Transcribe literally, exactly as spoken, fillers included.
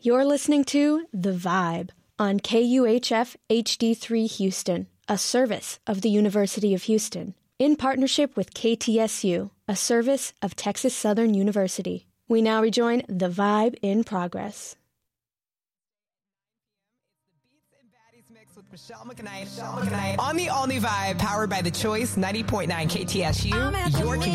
You're listening to The Vibe on K U H F H D three Houston, a service of the University of Houston, in partnership with K T S U, a service of Texas Southern University. We now rejoin The Vibe in progress. With Michelle McKnight, Michelle McKnight on the All New Vibe, powered by The Choice, ninety point nine K T S U, your